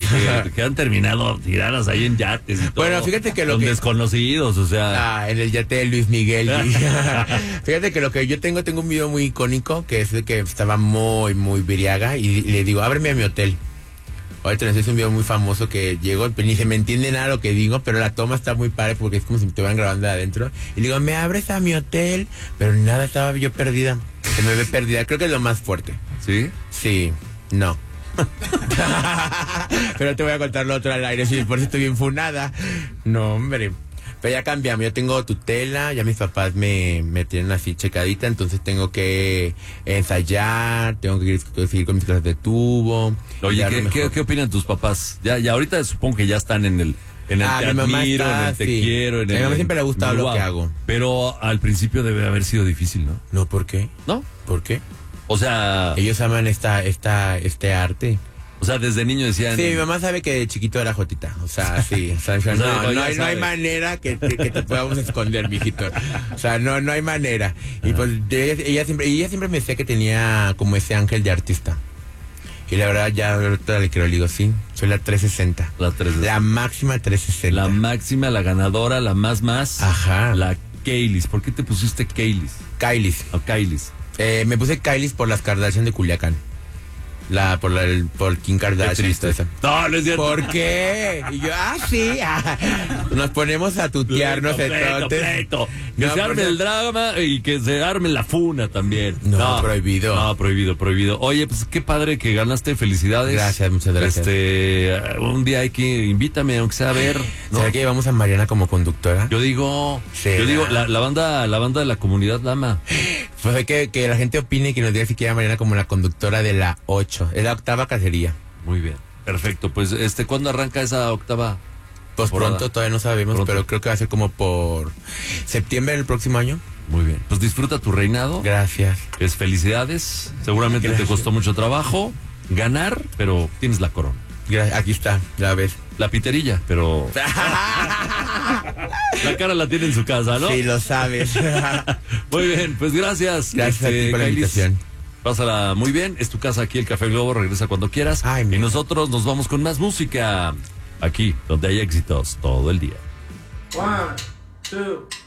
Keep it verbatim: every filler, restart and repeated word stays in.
que, que han terminado tiradas ahí en yates y todo. Bueno, fíjate que lo Con que... desconocidos, o sea. Ah, en el yate de Luis Miguel. Fíjate que lo que yo tengo, tengo un video muy icónico, que es de que estaba muy, muy viriaga, y, y le digo, ábreme a mi hotel. Ahorita es un video muy famoso que llego, ni se me entiende nada lo que digo, pero la toma está muy padre porque es como si me estuvieran grabando de adentro. Y le digo, ¿me abres a mi hotel? Pero nada, estaba yo perdida. Se me ve perdida, creo que es lo más fuerte. ¿Sí? Sí, no. Pero te voy a contar lo otro al aire, sí, por eso estoy bien funada. No, hombre. Pero ya cambiamos, yo tengo tutela, ya mis papás me, me tienen así checadita, entonces tengo que ensayar, tengo que seguir con mis clases de tubo. Oye, ¿qué, ¿qué, ¿qué opinan tus papás? Ya, ya ahorita supongo que ya están en el, en el ah, te admiro, está, en el te sí. quiero, en a el... mi mamá siempre le ha gustado wow. lo que hago. Pero al principio debe haber sido difícil, ¿no? No, ¿por qué? ¿No? ¿Por qué? O sea... Ellos aman esta, esta, este arte. O sea, desde niño decían... Sí, mi mamá sabe que de chiquito era jotita. O sea, sí. O sea, o sea, no, no, no, hay, no hay manera que te, que te podamos esconder, mijito. O sea, no, no hay manera. Y pues ella, ella siempre, ella siempre me decía que tenía como ese ángel de artista. Y la verdad, ya ahorita le quiero, le digo, sí, soy la trescientos sesenta. La trescientos sesenta. La máxima trescientos sesenta. La máxima, la ganadora, la más más. Ajá. La Kailis. ¿Por qué te pusiste Kailis? Kailis. O Kailis. Eh, me puse Kailis por las Kardashian de Culiacán. La, por la, el, por Kim Kardashian. Eso. No, no es cierto. ¿Por qué? Y yo, ah, sí. Ah. Nos ponemos a tutearnos pleito, entonces. pleito, pleito. Que no, se arme pues, el drama y que se arme la funa también. No, no, prohibido. No, prohibido, prohibido. Oye, pues qué padre que ganaste, felicidades. Gracias, muchas gracias. Este, un día hay que, invítame, aunque sea a ver. ¿no? ¿Será que llevamos a Mariana como conductora? Yo digo, ¿será? yo digo, la, la banda, la banda de la comunidad Lama. Pues hay que, que la gente opine y que nos diga si quiere a Mariana como la conductora de la ocho. Es la octava cacería. Muy bien, perfecto. Pues, este, ¿cuándo arranca esa octava? Pues temporada? pronto, todavía no sabemos, Pronto. pero creo que va a ser como por septiembre del próximo año. Muy bien. Pues disfruta tu reinado. Gracias. Es felicidades. Seguramente Gracias. te costó mucho trabajo ganar, pero tienes la corona. Gracias. Aquí está, la ves. La piterilla, pero la cara la tiene en su casa, ¿no? Sí, lo sabes. Muy bien, pues gracias. Gracias a ti por la Kailis. invitación. Pásala muy bien. Es tu casa aquí, el Café Globo. Regresa cuando quieras. Ay, y mira. nosotros nos vamos con más música. Aquí, donde hay éxitos todo el día. One, two.